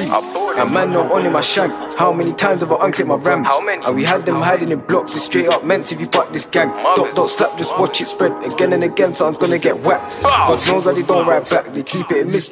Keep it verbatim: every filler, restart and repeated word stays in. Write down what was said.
A man not on in my shank. How many times have I unclipped my rams? How many? And we had them hiding in blocks. It's straight up meant if you butt this gang. Dot dot slap, just watch it spread again and again. Something's gonna get whacked. God knows why they don't write back. They keep it in mystery.